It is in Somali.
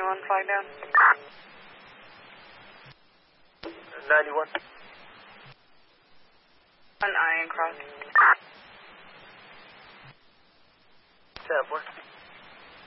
1 flag down. 91. An iron cross. 10-4.